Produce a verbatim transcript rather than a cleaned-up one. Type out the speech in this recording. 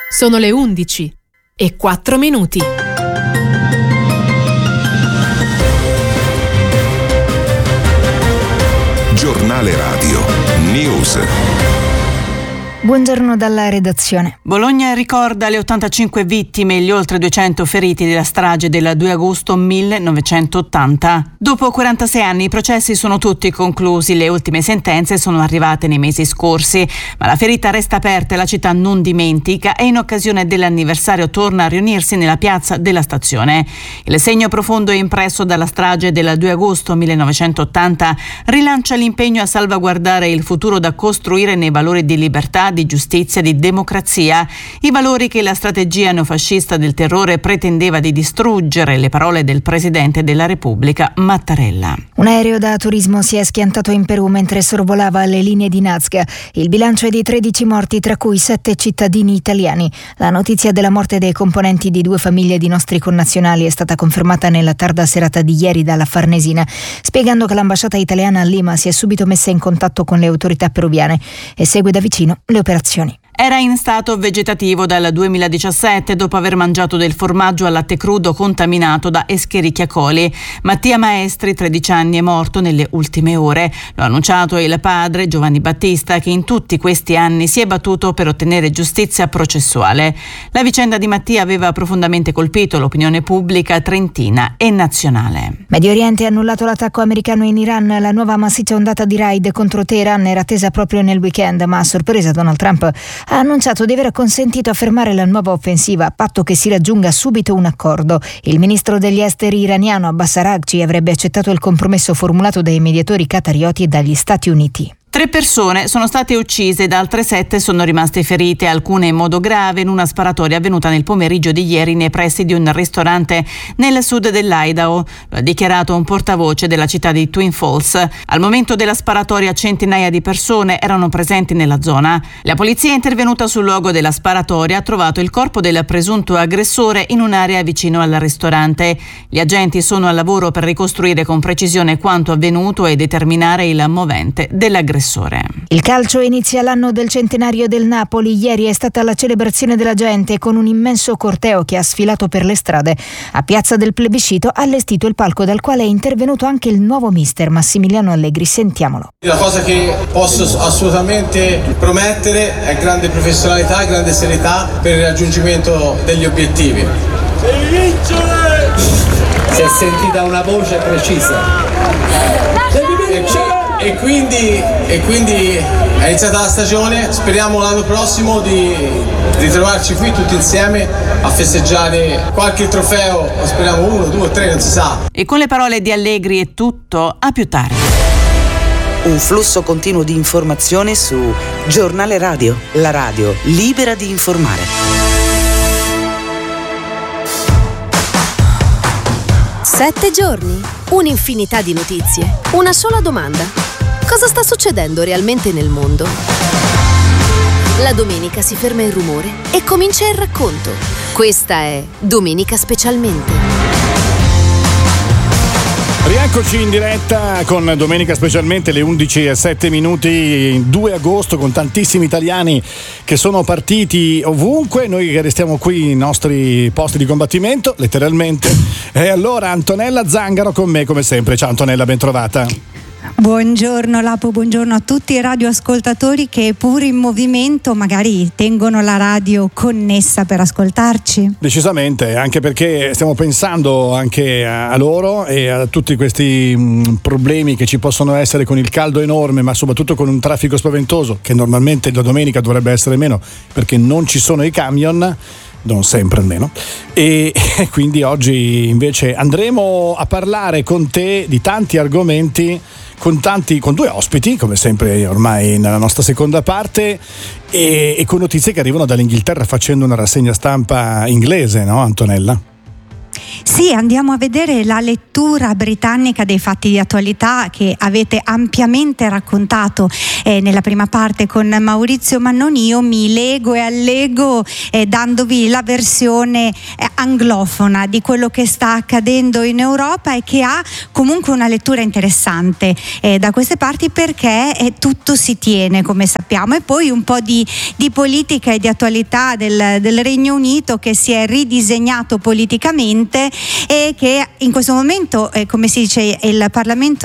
Sono le undici e quattro minuti. Giornale Radio News. Buongiorno dalla redazione. Bologna ricorda le ottantacinque vittime e gli oltre duecento feriti della strage del due agosto millenovecentottanta. Dopo quarantasei anni i processi sono tutti conclusi, le ultime sentenze sono arrivate nei mesi scorsi, ma la ferita resta aperta e la città non dimentica e in occasione dell'anniversario torna a riunirsi nella piazza della stazione. Il segno profondo impresso dalla strage del due agosto millenovecentottanta rilancia l'impegno a salvaguardare il futuro da costruire nei valori di libertà, di giustizia, di democrazia, i valori che la strategia neofascista del terrore pretendeva di distruggere, le parole del Presidente della Repubblica Mattarella. Un aereo da turismo si è schiantato in Perù mentre sorvolava le linee di Nazca. Il bilancio è di tredici morti, tra cui sette cittadini italiani. La notizia della morte dei componenti di due famiglie di nostri connazionali è stata confermata nella tarda serata di ieri dalla Farnesina, spiegando che l'ambasciata italiana a Lima si è subito messa in contatto con le autorità peruviane e segue da vicino le operazioni. Era in stato vegetativo dal duemiladiciassette dopo aver mangiato del formaggio al latte crudo contaminato da Escherichia coli. Mattia Maestri, tredici anni, è morto nelle ultime ore. Lo ha annunciato il padre Giovanni Battista, che in tutti questi anni si è battuto per ottenere giustizia processuale. La vicenda di Mattia aveva profondamente colpito l'opinione pubblica trentina e nazionale. Medio Oriente ha annullato l'attacco americano in Iran. La nuova massiccia ondata di raid contro Teheran era attesa proprio nel weekend, ma a sorpresa Donald Trump ha annunciato di aver consentito a fermare la nuova offensiva a patto che si raggiunga subito un accordo. Il ministro degli esteri iraniano Abbas Araghchi avrebbe accettato il compromesso formulato dai mediatori qatarioti e dagli Stati Uniti. Tre persone sono state uccise ed altre sette sono rimaste ferite, alcune in modo grave, in una sparatoria avvenuta nel pomeriggio di ieri nei pressi di un ristorante nel sud dell'Idaho, lo ha dichiarato un portavoce della città di Twin Falls. Al momento della sparatoria centinaia di persone erano presenti nella zona. La polizia è intervenuta sul luogo della sparatoria, ha trovato il corpo del presunto aggressore in un'area vicino al ristorante. Gli agenti sono al lavoro per ricostruire con precisione quanto avvenuto e determinare il movente dell'aggressore. Il calcio inizia l'anno del centenario del Napoli. Ieri è stata la celebrazione della gente con un immenso corteo che ha sfilato per le strade. A Piazza del Plebiscito ha allestito il palco dal quale è intervenuto anche il nuovo mister Massimiliano Allegri. Sentiamolo. La cosa che posso assolutamente promettere è grande professionalità e grande serietà per il raggiungimento degli obiettivi. Devi vincere! Si è sentita una voce precisa. Devi vincere! E quindi, e quindi è iniziata la stagione, speriamo l'anno prossimo di ritrovarci qui tutti insieme a festeggiare qualche trofeo, speriamo uno, due, tre, non si sa. E con le parole di Allegri è tutto, a più tardi. Un flusso continuo di informazioni su Giornale Radio, la radio libera di informare. Sette giorni, un'infinità di notizie, una sola domanda. Cosa sta succedendo realmente nel mondo? La domenica si ferma il rumore e comincia il racconto. Questa è Domenica Specialmente. Rieccoci in diretta con Domenica Specialmente, le undici e sette minuti, due agosto, con tantissimi italiani che sono partiti ovunque, noi che restiamo qui nei nostri posti di combattimento, letteralmente. E allora Antonella Zangaro con me come sempre. Ciao Antonella, ben trovata. Buongiorno Lapo, buongiorno a tutti i radioascoltatori che pur in movimento magari tengono la radio connessa per ascoltarci. Decisamente, anche perché stiamo pensando anche a loro e a tutti questi mh, problemi che ci possono essere con il caldo enorme, ma soprattutto con un traffico spaventoso che normalmente la domenica dovrebbe essere meno perché non ci sono i camion, non sempre almeno, e, e quindi oggi invece andremo a parlare con te di tanti argomenti, con tanti, con due ospiti come sempre ormai nella nostra seconda parte, e, e con notizie che arrivano dall'Inghilterra, facendo una rassegna stampa inglese, no Antonella? Sì, andiamo a vedere la lettura britannica dei fatti di attualità che avete ampiamente raccontato eh, nella prima parte con Maurizio Mannoni. Io mi lego e allego eh, dandovi la versione eh, anglofona di quello che sta accadendo in Europa e che ha comunque una lettura interessante eh, da queste parti, perché eh, tutto si tiene, come sappiamo, e poi un po' di, di politica e di attualità del, del Regno Unito, che si è ridisegnato politicamente e che in questo momento, eh, come si dice, il Parlamento